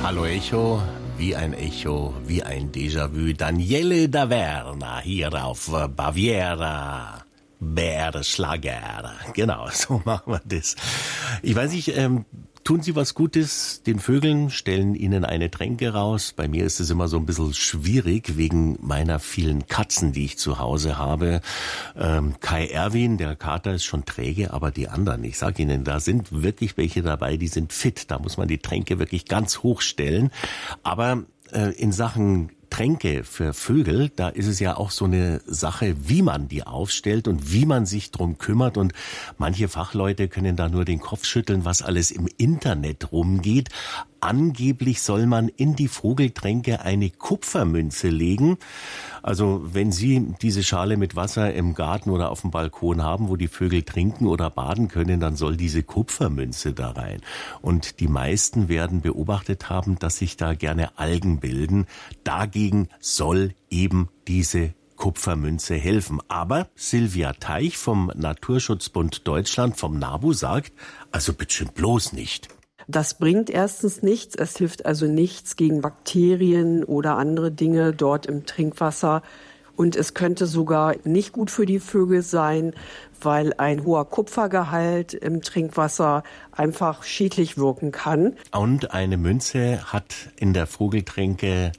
Hallo Echo, wie ein Déjà-vu. Daniele D'Averna hier auf Baviera. Bärschlager. Genau, so machen wir das. Ich weiß nicht, tun Sie was Gutes den Vögeln, stellen ihnen eine Tränke raus? Bei mir ist es immer so ein bisschen schwierig, wegen meiner vielen Katzen, die ich zu Hause habe. Kai Erwin, der Kater, ist schon träge, aber die anderen, ich sage Ihnen, da sind wirklich welche dabei, die sind fit. Da muss man die Tränke wirklich ganz hoch stellen. Aber in Sachen Tränke für Vögel, da ist es ja auch so eine Sache, wie man die aufstellt und wie man sich drum kümmert. Und manche Fachleute können da nur den Kopf schütteln, was alles im Internet rumgeht. Angeblich soll man in die Vogeltränke eine Kupfermünze legen. Also wenn Sie diese Schale mit Wasser im Garten oder auf dem Balkon haben, wo die Vögel trinken oder baden können, dann soll diese Kupfermünze da rein. Und die meisten werden beobachtet haben, dass sich da gerne Algen bilden. Dagegen soll eben diese Kupfermünze helfen. Aber Silvia Teich vom Naturschutzbund Deutschland, vom NABU, sagt, also bitte bloß nicht. Das bringt erstens nichts. Es hilft also nichts gegen Bakterien oder andere Dinge dort im Trinkwasser. Und es könnte sogar nicht gut für die Vögel sein, weil ein hoher Kupfergehalt im Trinkwasser einfach schädlich wirken kann. Und eine Münze hat in der Vogeltränke